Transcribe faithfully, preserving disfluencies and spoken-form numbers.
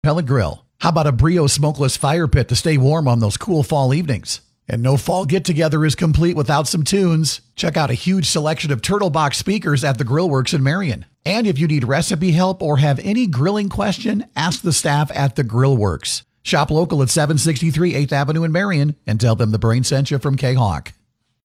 pellet grill. How about a Brio smokeless fire pit to stay warm on those cool fall evenings? And no fall get-together is complete without some tunes. Check out a huge selection of Turtle Box speakers at the Grillworks in Marion. And if you need recipe help or have any grilling question, ask the staff at the Grillworks. Shop local at seven sixty-three eighth Avenue in Marion and tell them the Brain sent you from K-Hawk.